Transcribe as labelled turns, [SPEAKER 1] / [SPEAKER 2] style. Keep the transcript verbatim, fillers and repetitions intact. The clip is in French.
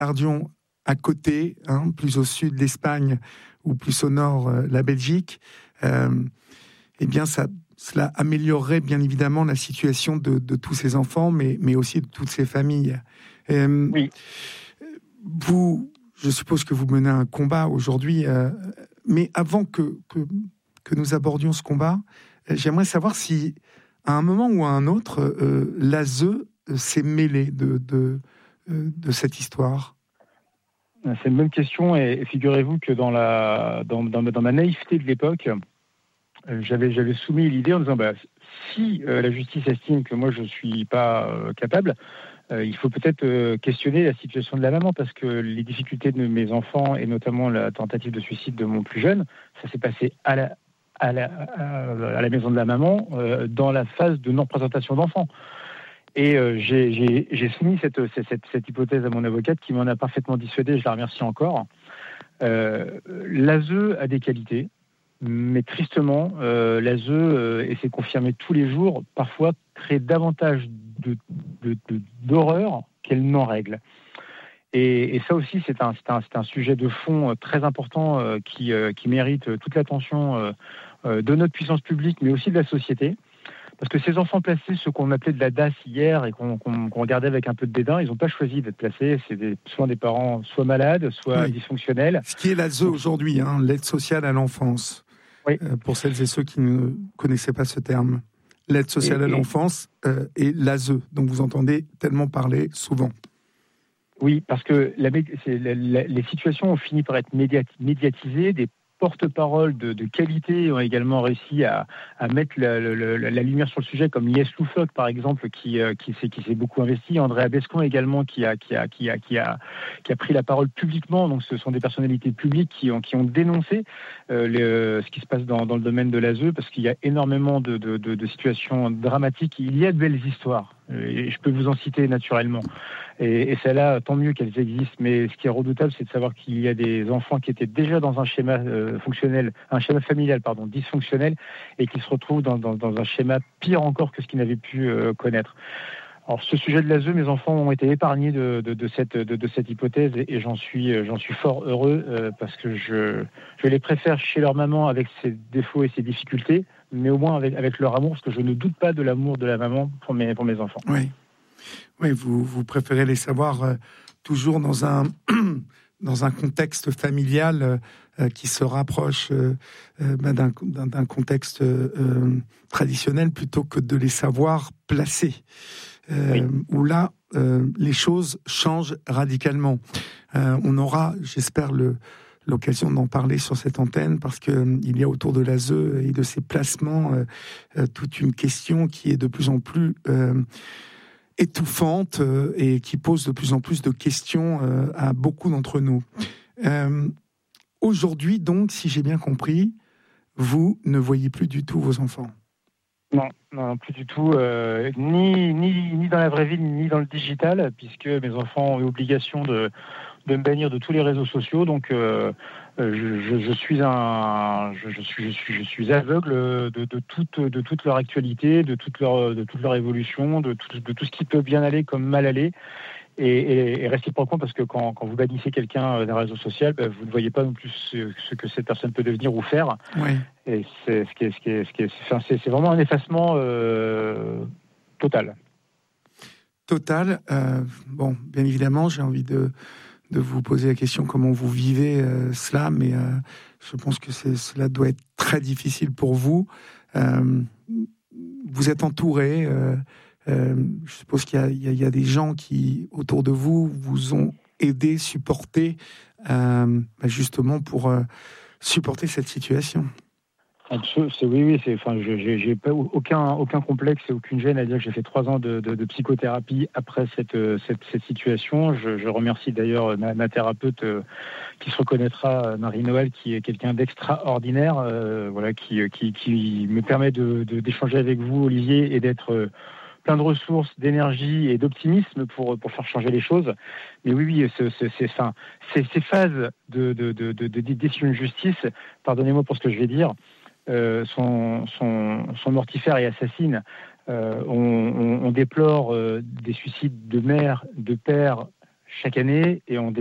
[SPEAKER 1] regardions à côté, hein, plus au sud l'Espagne ou plus au nord euh, la Belgique, euh, eh bien ça, cela améliorerait bien évidemment la situation de, de tous ces enfants, mais, mais aussi de toutes ces familles. Euh,
[SPEAKER 2] Oui.
[SPEAKER 1] Vous, je suppose que vous menez un combat aujourd'hui, euh, mais avant que, que, que nous abordions ce combat, euh, j'aimerais savoir si, à un moment ou à un autre, euh, l'A S E s'est mêlé de, de, euh, de cette histoire.
[SPEAKER 2] C'est une bonne question, et figurez-vous que dans, la, dans, dans, dans ma naïveté de l'époque, j'avais, j'avais soumis l'idée en disant bah, si euh, la justice estime que moi je ne suis pas euh, capable, euh, il faut peut-être euh, questionner la situation de la maman, parce que les difficultés de mes enfants, et notamment la tentative de suicide de mon plus jeune, ça s'est passé à la, à la, à la maison de la maman, euh, dans la phase de non-présentation d'enfants. Et euh, j'ai, j'ai, j'ai soumis cette, cette, cette hypothèse à mon avocate, qui m'en a parfaitement dissuadé, je la remercie encore. Euh, L'A S E a des qualités, mais tristement, euh, l'A S E, euh, et c'est confirmé tous les jours, parfois crée davantage de, de, de, d'horreur qu'elle n'en règle. Et, et ça aussi, c'est un, c'est, un, c'est un sujet de fond très important euh, qui, euh, qui mérite toute l'attention euh, euh, de notre puissance publique, mais aussi de la société. Parce que ces enfants placés, ceux qu'on appelait de la D A S hier et qu'on, qu'on, qu'on regardait avec un peu de dédain, ils n'ont pas choisi d'être placés. C'est des, souvent des parents soit malades, soit
[SPEAKER 1] Oui.
[SPEAKER 2] dysfonctionnels.
[SPEAKER 1] Ce qui est l'A S E aujourd'hui, hein, l'aide sociale à l'enfance.
[SPEAKER 2] Oui.
[SPEAKER 1] Euh, pour celles et ceux qui ne connaissaient pas ce terme. L'aide sociale et, à et, l'enfance euh, et l'A S E, dont vous entendez tellement parler souvent.
[SPEAKER 2] Oui, parce que la, c'est, la, la, les situations ont fini par être médiat, médiatisées, des porte-parole de, de qualité ont également réussi à, à mettre la, la, la, la lumière sur le sujet, comme Lies Loufoque, par exemple, qui, euh, qui, s'est, qui s'est beaucoup investi. Andrea Bescon également, qui a, qui, a, qui, a, qui, a, qui a pris la parole publiquement. Donc, ce sont des personnalités publiques qui ont, qui ont dénoncé euh, les, ce qui se passe dans, dans le domaine de l'A S E, parce qu'il y a énormément de, de, de, de situations dramatiques. Il y a de belles histoires, et je peux vous en citer naturellement. Et, et celles-là, tant mieux qu'elles existent. Mais ce qui est redoutable, c'est de savoir qu'il y a des enfants qui étaient déjà dans un schéma euh, fonctionnel, un schéma familial, pardon, dysfonctionnel, et qui se retrouvent dans, dans, dans un schéma pire encore que ce qu'ils n'avaient pu euh, connaître. Alors, ce sujet de l'A S E, mes enfants ont été épargnés de, de, de, cette, de, de cette hypothèse, et, et j'en suis, j'en suis fort heureux, euh, parce que je, je les préfère chez leur maman avec ses défauts et ses difficultés, mais au moins avec, avec leur amour, parce que je ne doute pas de l'amour de la maman pour mes, pour mes enfants.
[SPEAKER 1] Oui. Oui, vous, vous préférez les savoir euh, toujours dans un, dans un contexte familial euh, qui se rapproche euh, euh, d'un, d'un, d'un contexte euh, traditionnel, plutôt que de les savoir placés. Euh, oui. Où là, euh, les choses changent radicalement. Euh, on aura, j'espère, le, l'occasion d'en parler sur cette antenne, parce qu'il euh, y a autour de l'A S E et de ses placements euh, euh, toute une question qui est de plus en plus... Euh, étouffante euh, et qui pose de plus en plus de questions euh, à beaucoup d'entre nous. Euh, aujourd'hui, donc, si j'ai bien compris, vous ne voyez plus du tout vos enfants.
[SPEAKER 2] Non, non, plus du tout, euh, ni, ni, ni dans la vraie vie, ni dans le digital, puisque mes enfants ont eu obligation de, de me bannir de tous les réseaux sociaux, donc euh, je, je, je suis un, je, je suis, je suis, je suis aveugle de, de toute, de toute leur actualité, de toute leur, de toute leur évolution, de tout, de tout ce qui peut bien aller comme mal aller. Et, et, et réciproquement, parce que quand, quand vous bannissez quelqu'un d'un réseau social, ben, vous ne voyez pas non plus ce, ce que cette personne peut devenir ou faire.
[SPEAKER 1] Oui.
[SPEAKER 2] Et c'est, ce qui est, ce qui est, ce qui est, enfin, c'est, c'est vraiment un effacement euh, total.
[SPEAKER 1] Total. Euh, bon, bien évidemment, j'ai envie de, de vous poser la question comment vous vivez euh, cela, mais euh, je pense que c'est, cela doit être très difficile pour vous. Euh, vous êtes entouré. Euh, Euh, je suppose qu'il y a, il y a, il y a des gens qui, autour de vous, vous ont aidé, supporté, euh, justement pour euh, supporter cette situation.
[SPEAKER 2] C'est, oui, oui, c'est, enfin, je, j'ai, j'ai pas aucun, aucun complexe et aucune gêne à dire que j'ai fait trois ans de, de, de psychothérapie après cette, cette, cette situation. Je, je remercie d'ailleurs ma, ma thérapeute euh, qui se reconnaîtra, Marie-Noël, qui est quelqu'un d'extraordinaire, euh, voilà, qui, qui, qui me permet de, de, d'échanger avec vous, Olivier, et d'être euh, plein de ressources, d'énergie et d'optimisme pour, pour faire changer les choses. Mais oui, oui, c'est, c'est, c'est, enfin, c'est, ces phases de, de, de, de, de décision de justice, pardonnez-moi pour ce que je vais dire, Euh, sont, sont, sont mortifères et assassines. Euh, on, on, on déplore euh, des suicides de mères, de pères chaque année et on